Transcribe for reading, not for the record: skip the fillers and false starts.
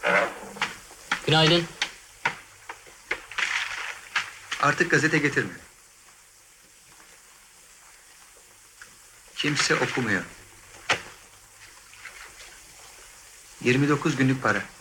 Günaydın. Artık gazete getirme. Kimse okumuyor. 29 günlük para.